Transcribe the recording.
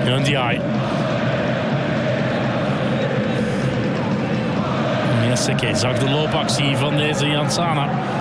Ndiaye. Jesseke zag de loopactie van deze Jansana.